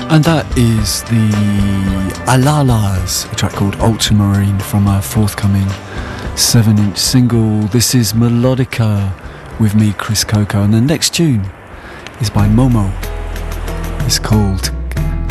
And that is the Alalas, a track called Ultramarine from our forthcoming 7-inch single. This is Melodica with me, Chris Coco, and the next tune is by Momo. It's called